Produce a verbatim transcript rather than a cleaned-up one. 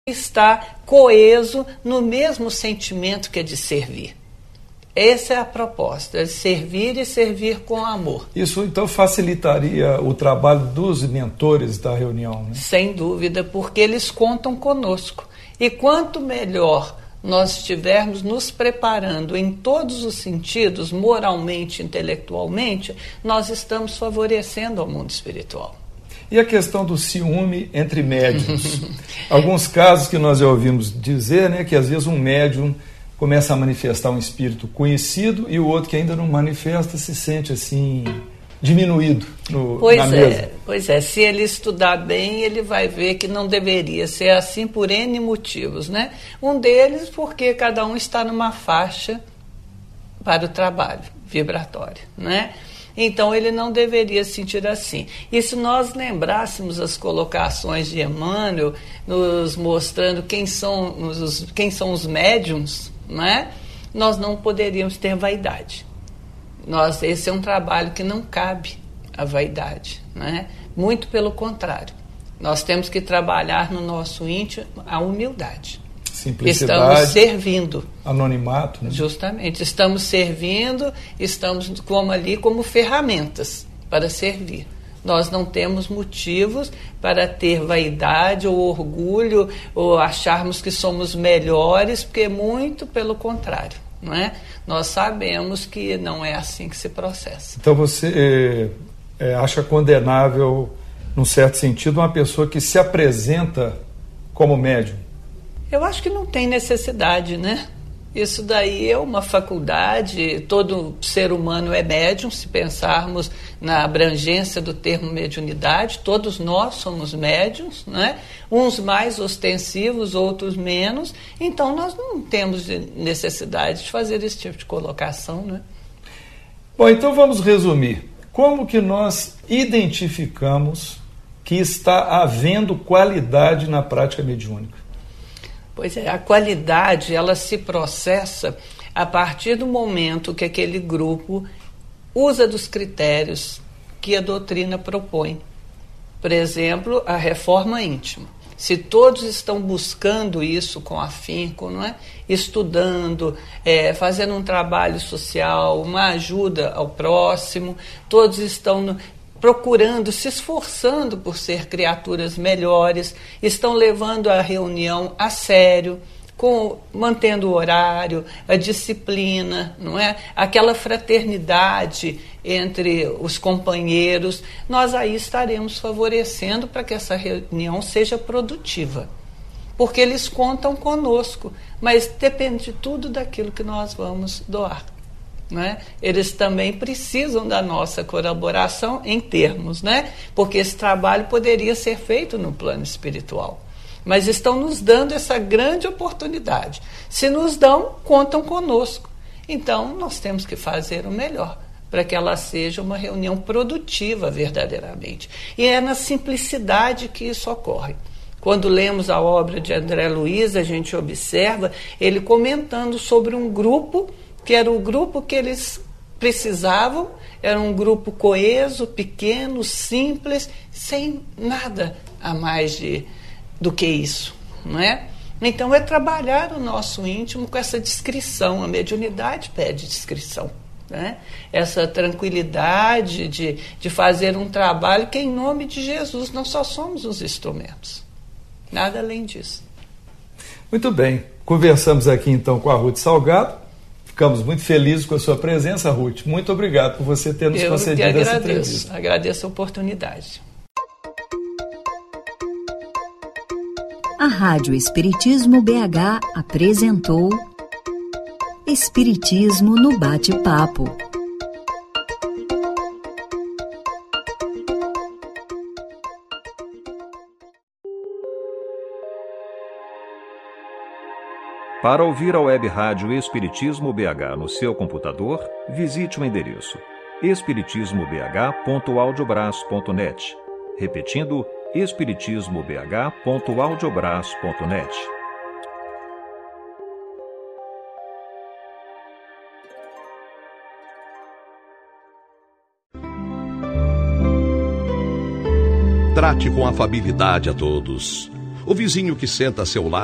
está coeso no mesmo sentimento que é de servir. Essa é a proposta, é servir e servir com amor. Isso então facilitaria o trabalho dos mentores da reunião, né? Sem dúvida, porque eles contam conosco. E quanto melhor nós estivermos nos preparando em todos os sentidos, moralmente, intelectualmente, nós estamos favorecendo ao mundo espiritual. E a questão do ciúme entre médiuns? Alguns casos que nós já ouvimos dizer, né, que às vezes um médium começa a manifestar um espírito conhecido e o outro que ainda não manifesta se sente assim diminuído no, pois na é, mesa. Pois é, se ele estudar bem, ele vai ver que não deveria ser assim por N motivos, né? Um deles porque cada um está numa faixa para o trabalho vibratório, né? Então ele não deveria sentir assim. E se nós lembrássemos as colocações de Emmanuel, nos mostrando quem são os, quem são os médiums, né? Nós não poderíamos ter vaidade. Nós, esse é um trabalho que não cabe à vaidade, né? Muito pelo contrário. Nós temos que trabalhar no nosso íntimo a humildade. Simplicidade, estamos servindo. Anonimato, né? Justamente, estamos servindo, estamos como ali como ferramentas para servir. Nós não temos motivos para ter vaidade ou orgulho ou acharmos que somos melhores, porque muito pelo contrário, não é? Nós sabemos que não é assim que se processa. Então você é, é, acha condenável, num certo sentido, uma pessoa que se apresenta como médium? Eu acho que não tem necessidade, né? Isso daí é uma faculdade, todo ser humano é médium, se pensarmos na abrangência do termo mediunidade, todos nós somos médiums, né? Uns mais ostensivos, outros menos, então nós não temos necessidade de fazer esse tipo de colocação, né? Bom, então vamos resumir. Como que nós identificamos que está havendo qualidade na prática mediúnica? Pois é, a qualidade, ela se processa a partir do momento que aquele grupo usa dos critérios que a doutrina propõe. Por exemplo, a reforma íntima. Se todos estão buscando isso com afinco, não é? Estudando, é, fazendo um trabalho social, uma ajuda ao próximo, todos estão no, procurando, se esforçando por ser criaturas melhores, estão levando a reunião a sério, com, mantendo o horário, a disciplina, não é? Aquela fraternidade entre os companheiros, nós aí estaremos favorecendo para que essa reunião seja produtiva. Porque eles contam conosco, mas depende de tudo daquilo que nós vamos doar. Né? Eles também precisam da nossa colaboração em termos, né? Porque esse trabalho poderia ser feito no plano espiritual. Mas estão nos dando essa grande oportunidade. Se nos dão, contam conosco. Então, nós temos que fazer o melhor para que ela seja uma reunião produtiva verdadeiramente. E é na simplicidade que isso ocorre. Quando lemos a obra de André Luiz, a gente observa ele comentando sobre um grupo que era o grupo que eles precisavam, era um grupo coeso, pequeno, simples, sem nada a mais de, do que isso, não é? Então é trabalhar o nosso íntimo com essa discrição, a mediunidade pede discrição, né? Essa tranquilidade de, de fazer um trabalho que, em nome de Jesus, nós só somos os instrumentos, nada além disso. Muito bem, conversamos aqui então com a Ruth Salgado. Ficamos muito felizes com a sua presença, Ruth. Muito obrigado por você ter nos Eu concedido agradeço, essa entrevista. Agradeço a oportunidade. A Rádio Espiritismo B H apresentou Espiritismo no Bate-Papo. Para ouvir a web rádio Espiritismo B H no seu computador, visite o endereço espiritismo b h ponto audiobras ponto net. Repetindo, espiritismo b h ponto audiobras ponto net. Trate com afabilidade a todos. o vizinho que senta a seu lado